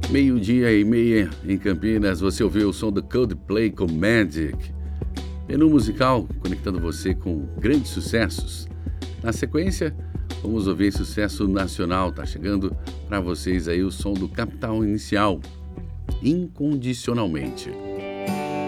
Meio-dia e meia em Campinas, você ouviu o som do Coldplay com Magic. Menu musical conectando você com grandes sucessos. Na sequência, vamos ouvir sucesso nacional. Tá chegando para vocês aí o som do Capital Inicial, Incondicionalmente.